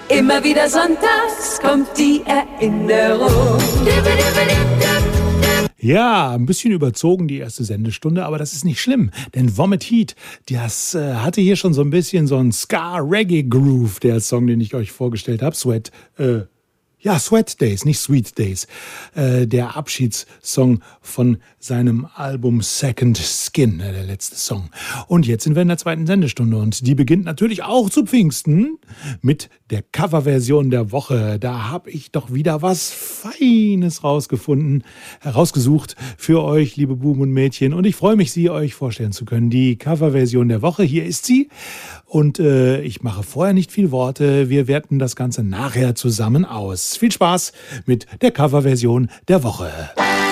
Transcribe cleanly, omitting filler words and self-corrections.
Immer wieder sonntags kommt die Erinnerung. Ja, ein bisschen überzogen die erste Sendestunde, aber das ist nicht schlimm, denn Vomit Heat, das hatte hier schon so ein bisschen so ein Ska-Reggae-Groove, der Song, den ich euch vorgestellt habe, Sweat Days, nicht Sweet Days. Der Abschiedssong von seinem Album Second Skin, der letzte Song. Und jetzt sind wir in der zweiten Sendestunde und die beginnt natürlich auch zu Pfingsten mit der Coverversion der Woche. Da habe ich doch wieder was Feines herausgesucht für euch, liebe Buben und Mädchen. Und ich freue mich, sie euch vorstellen zu können. Die Coverversion der Woche, hier ist sie. Und ich mache vorher nicht viel Worte. Wir werten das Ganze nachher zusammen aus. Viel Spaß mit der Coverversion der Woche.